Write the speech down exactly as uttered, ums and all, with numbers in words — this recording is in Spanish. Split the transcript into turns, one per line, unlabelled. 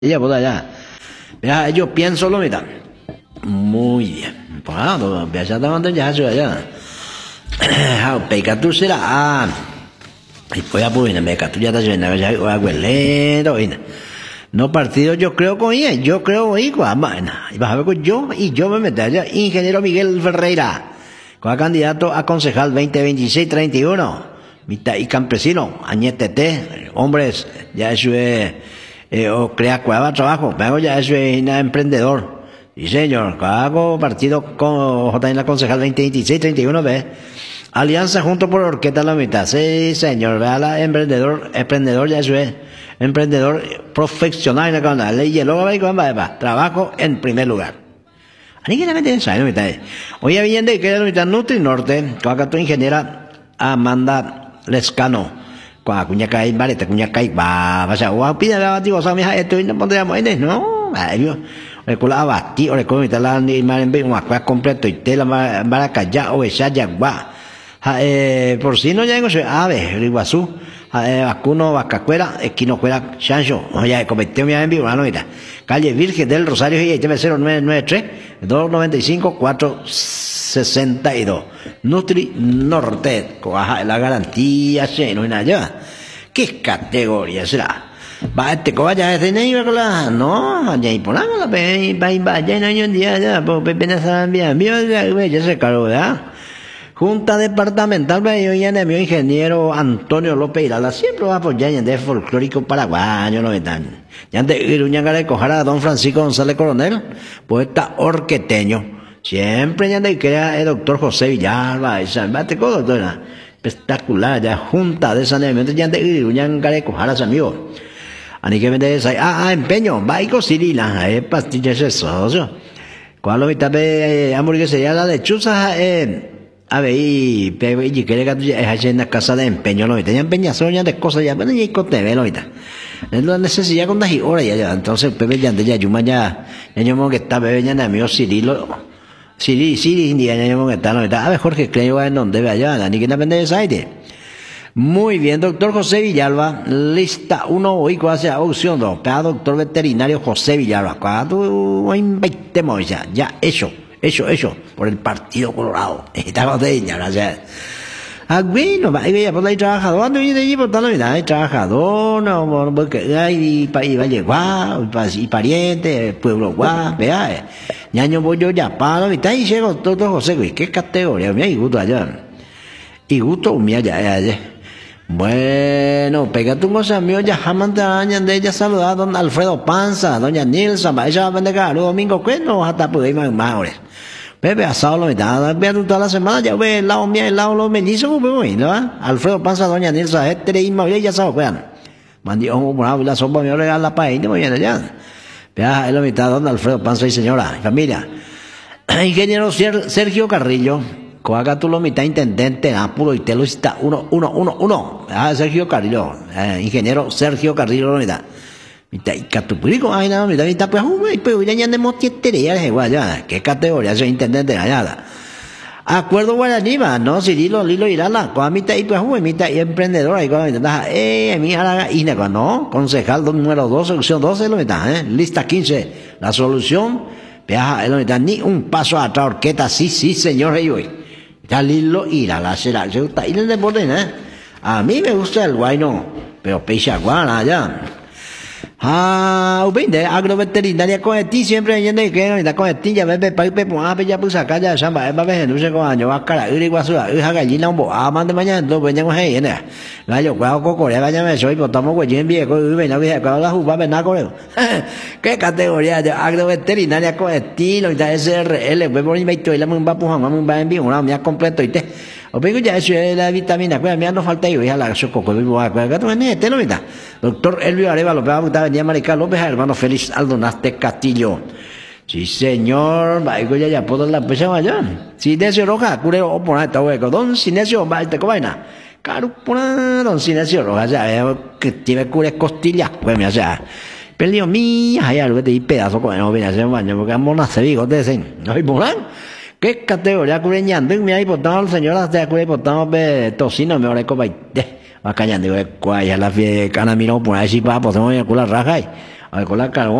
Ella, pues allá. Mira, yo pienso lo mismo. Muy bien. Pues ah, no, ya está mandando ya eso allá. Ah, peca tú será. Ah. Y pues ya pues, me tú ya está yendo, ya abuelito, no partido, yo creo con ella, yo creo con igual, y vas a ver con yo, y yo me meto allá, ingeniero Miguel Ferreira, con candidato a concejal veinte veintiséis treinta y uno, mitad y campesino, añetete, hombres, ya eso es, eh, o crea cueva trabajo, pero ya eso es una emprendedor, y señor, hago partido con J en la concejal veinte veintiséis treinta y uno, ve. Alianza junto por Orquesta la mitad. Sí, señor. Vea la emprendedor, emprendedor ya eso es. Emprendedor profesional en la ley y luego va trabajo en primer lugar. Ani que la mente esa, no mitad. Hoy había de que la mitad Nutri Norte, con acá tu ingeniera Amanda Lescano. Con la cuña caí, vale, te cuña caí, va, va, o sea, pide la batigo, o sea, mija, esto y no pondríamos en no, ay, yo. Recuerda abati, o recuerda mitad la ni mal en vez, una cosa completa y tela, maracayá, o esa yagua. Eh, por si no llego se ave riguazú eh, vacuno vacacuera equinocuera chancho oye cometió mi en vivo no mira calle Virgen del Rosario y T V cero nueve nueve tres dos noventa y cinco cuatro sesenta y dos Nutri Norte coja la garantía se no hay nada qué categoría será va este coja ya de ney la no ya y ponamos la pe va va ya no hay un día ya pues pena saben bien ya se cargó ¿verdad? Junta Departamental de mi ingeniero Antonio López Irala siempre va a apoyar en el folclórico paraguayo, no están. Ya de Iruñanga de Cojara, don Francisco González Coronel, poeta orqueteño. Siempre ya de crea el doctor José Villalba, esa, bate con doctora. Espectacular, ya Junta de Saneamiento, ya de Iruñanga de Cojara, amigo. Ani que me de ah, ah, empeño, baico Cirila, eh, pastillas eso. ¿Cuál lo mitad de hamburguesería la lechuza, eh? A ver, y Pepe y quiere que tú es en la casa de empeño, lo tenían empeñación ya de cosas ya, bueno, y con T V, lo ahorita. Es la necesidad con las horas ya, ya, entonces Pepe ya de ya, Yuma ya, ya yo que está Pepe ya, amigo Cirilo, Ciri, Ciri, India, ya yo que está, lo ahorita. A ver, Jorge, creo en donde ve allá, ni que no depende de ese aire. Muy bien, doctor José Villalba, lista uno, hoy cuál sea opción dos, cada doctor veterinario José Villalba, cada tu, invitemos ya, ya, hecho. Eso, eso, por el Partido Colorado. Estamos de ella, gracias. Ah, bueno, vaya, pues hay trabajador, no viene allí por tal hay trabajador, no, porque hay y valle guau, y pariente, pueblo guau, vea, ñaño voy yo ya, para, y está ahí llegó todo José, qué categoría, mira, y gusto allá. Y gusto, mira, allá, allá. Bueno, pégate un cosa mío, ya jamás te dañan de ella saludar a don Alfredo Panza, doña Nilsa, ella va a vender cada domingo, que no hasta por ahí más más ahora. Pepe asado lo mitad, veo toda la semana, ya ve el lado mío, el lado los mellizos, ¿no? Alfredo Panza, doña Nilsa, este de Isma, ya sabe, vean. Mandí un por la sopa, me regala la paella, muy bien allá. Vea, es la mitad, don Alfredo Panza y señora, familia. Ingeniero Sergio Carrillo. Coaga tú lo mitad intendente, apuro y te lo está uno, uno, uno, uno. Ah, Sergio Carrillo, eh, ingeniero Sergio Carrillo lo mitad. Mitad y catupurico, ay, no, mitad, mitad, pues, uy, pues, ya ya andemos tietería, igual, ya, qué categoría soy intendente, allá. Acuerdo guaraní, va, no, Cirilo, Lilo, Irala, con mitad y pues, uy, mitad y emprendedor, ahí con mitad, eh, mi halaga, y no, concejal número dos, solución doce, lo mitad, eh, lista quince, la solución, viaja, lo mitad, ni un paso atrás, orqueta, sí, sí, señor, y hoy. Ya Lilo irá la será, se gusta ir el deporte, ¿eh? A mí me gusta el guayno, pero peixe guana ya. Ah, ubinde, agroveterinaria con ti siempre yendo que no está con ti ya bebe pa pe pues a ya pues acá ya samba va ve no sé con año va cara ir igual su hija gallina un bo a mande mañana do ven con hey ne gallo cuau coco ya vaya me soy botamos güey en viejo y ven a ver cuando la juba ven a correr. ¿Qué categoría de agroveterinaria con estilo y tal S R L pues por ahí me estoy la mun va pujan mun va en vivo una mía completo y te o pego ya eso es la vitamina pues mira no falta yo hija la coco vivo a que tú en este no mira doctor Elvio Arevalo va venía Marica López, hermano Félix Aldonaste Castillo. Sí, señor, va ya ya puedo la pesa allá. Sinesio Roja, cureo o por esta hueco. Don Sinesio, va te cobaina. Caro por don Sinesio Roja, ya que tiene cure costillas, pues me hace. Pelio mía, hay algo de pedazo con no viene a hacer baño porque amor se digo te dicen. No hay por ¿qué categoría cureñando? Me hay portado el señor hasta cure portado be tocino me ore cobaite. Va callando, digo, cuál ya la fie canamino por ahí si pa, pues tengo que cular raja y A ver, con la carbón.